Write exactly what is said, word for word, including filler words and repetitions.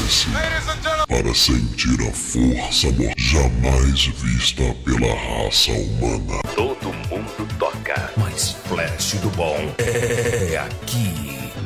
Prepare-se para sentir a força mortal jamais vista pela raça humana. Todo mundo toca, mas Flash do bom é aqui.